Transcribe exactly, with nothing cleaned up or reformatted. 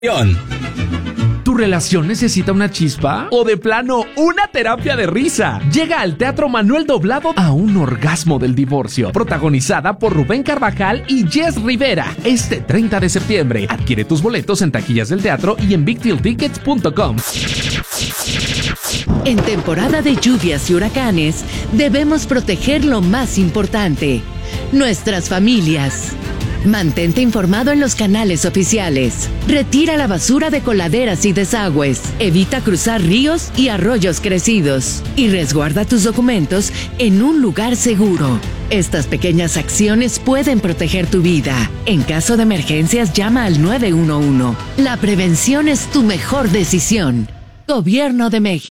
¿Tu relación necesita una chispa? ¿O de plano, una terapia de risa? Llega al Teatro Manuel Doblado a un orgasmo del divorcio, protagonizada por Rubén Carvajal y Jess Rivera. Este treinta de septiembre. Adquiere tus boletos en taquillas del teatro y en big deal tickets punto com. En temporada de lluvias y huracanes, debemos proteger lo más importante: nuestras familias. Mantente informado en los canales oficiales. Retira la basura de coladeras y desagües. Evita cruzar ríos y arroyos crecidos. Y resguarda tus documentos en un lugar seguro. Estas pequeñas acciones pueden proteger tu vida. En caso de emergencias, llama al nueve uno uno. La prevención es tu mejor decisión. Gobierno de México.